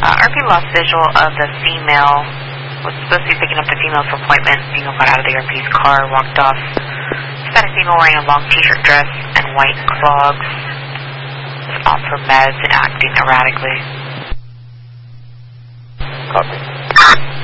RP lost visual of the female, was supposed to be picking up the female for appointment. The female got out of the RP's car, walked off. Spotted a female wearing a long t-shirt dress and white clogs. Was off her meds and acting erratically. Copy.